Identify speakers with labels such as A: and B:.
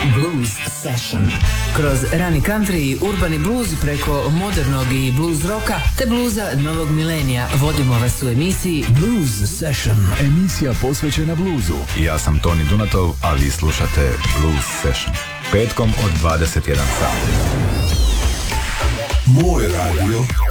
A: Blues Session. Kroz rani country i urbani blues preko modernog i blues roka te bluza novog milenija vodimo vas u emisiji Blues Session.
B: Emisija posvećena bluzu. Ja sam Toni Dunatov, a vi slušate Blues Session. Petkom od 21 sat.
C: Moj radio.